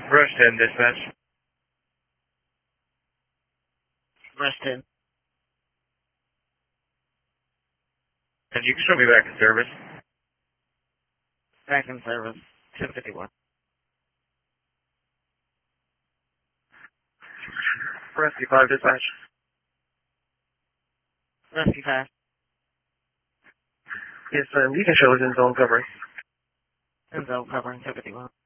Rush 10, dispatch. Rush 10. And you can show me back in service. Back in service. 1051. Rescue 5, dispatch. Rescue 5. Yes, you can show us in zone covering. In zone covering 1051.